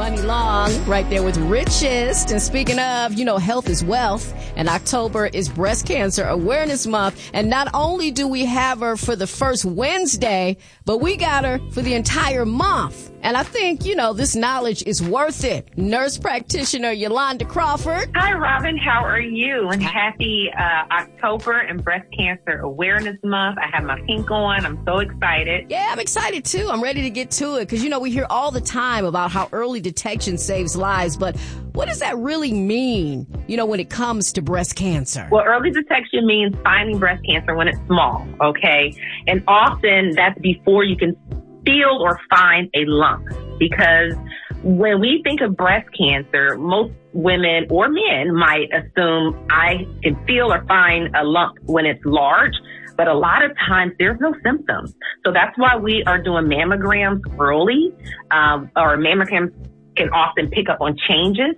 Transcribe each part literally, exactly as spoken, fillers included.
Money Long right there with Richest. And speaking of, you know, health is wealth. And October is Breast Cancer Awareness Month. And not only do we have her for the first Wednesday, but we got her for the entire month. And I think, you know, this knowledge is worth it. Nurse practitioner Yolanda Crawford. Hi, Robin. How are you? And happy uh, October and Breast Cancer Awareness Month. I have my pink on. I'm so excited. Yeah, I'm excited too. I'm ready to get to it because, you know, we hear all the time about how early detection saves lives. But what does that really mean, you know, when it comes to breast cancer? Well, early detection means finding breast cancer when it's small, okay? And often that's before you can feel or find a lump, because when we think of breast cancer, most women or men might assume I can feel or find a lump when it's large, but a lot of times there's no symptoms. So that's why we are doing mammograms early, um, or mammograms can often pick up on changes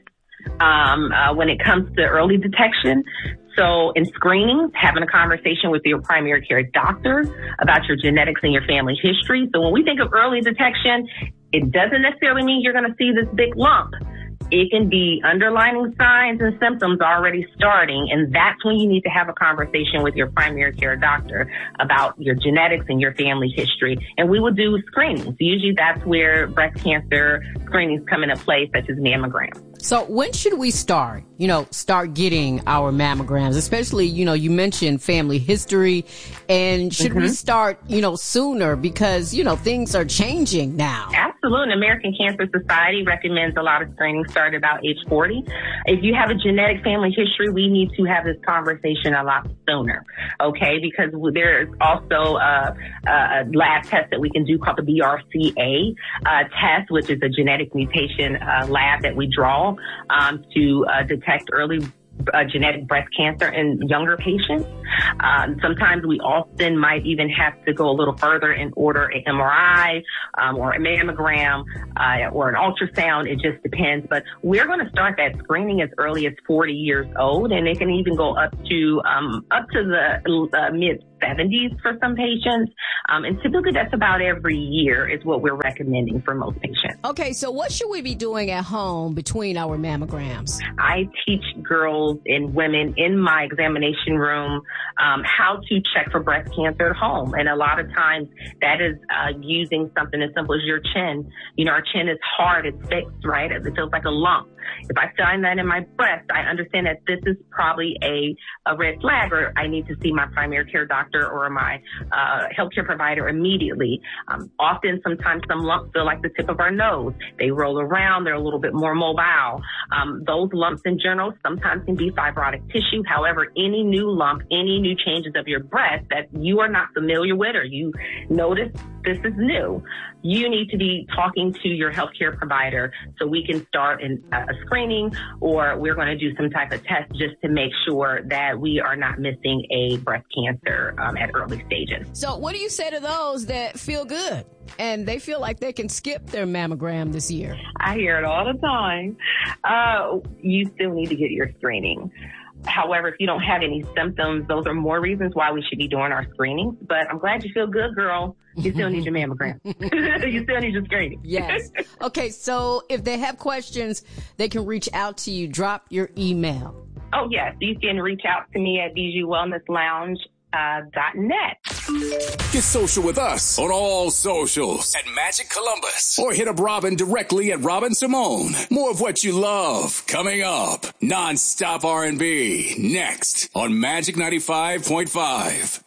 um, uh, when it comes to early detection. So in screenings, having a conversation with your primary care doctor about your genetics and your family history. So when we think of early detection, it doesn't necessarily mean you're going to see this big lump. It can be underlying signs and symptoms already starting, and that's when you need to have a conversation with your primary care doctor about your genetics and your family history. And we will do screenings. Usually that's where breast cancer screenings come into play, such as mammograms. So when should we start, you know, start getting our mammograms, especially, you know, you mentioned family history, and should mm-hmm. we start, you know, sooner because, you know, things are changing now? Absolutely. American Cancer Society recommends a lot of screenings start about age forty. If you have a genetic family history, we need to have this conversation a lot sooner, okay? Because there's also a, a lab test that we can do called the B R C A uh, test, which is a genetic mutation uh, lab that we draw um, to uh, detect early uh, genetic breast cancer in younger patients. Um, sometimes we often might even have to go a little further and order an M R I um, or a mammogram uh, or an ultrasound. It just depends. But we're going to start that screening as early as forty years old, and it can even go up to um, up to the uh, mid seventies for some patients. Um, and typically that's about every year is what we're recommending for most patients. Okay, so what should we be doing at home between our mammograms? I teach girls and women in my examination room um, how to check for breast cancer at home. And a lot of times that is uh, using something as simple as your chin. You know, our chin is hard, it's fixed, right? It feels like a lump. If I find that in my breast, I understand that this is probably a, a red flag, or I need to see my primary care doctor or my uh, healthcare provider immediately. Um, often, sometimes some lumps feel like the tip of our nose. They roll around. They're a little bit more mobile. Um, those lumps in general sometimes can be fibrotic tissue. However, any new lump, any new changes of your breast that you are not familiar with or you notice this is new, you need to be talking to your healthcare provider so we can start in a screening, or we're going to do some type of test just to make sure that we are not missing a breast cancer um, at early stages. So what do you say to those that feel good and they feel like they can skip their mammogram this year? I hear it all the time. Uh, you still need to get your screening. However, if you don't have any symptoms, those are more reasons why we should be doing our screenings. But I'm glad you feel good, girl. You still need your mammogram. You still need your screening. Yes. Okay, so if they have questions, they can reach out to you. Drop your email. Oh, yes. You can reach out to me at Bijou Wellness Lounge. Uh, dot net. Get social with us on all socials at Magic Columbus, or hit up Robin directly at Robin Simone. More of what you love coming up. Non-stop R and B next on Magic ninety-five point five.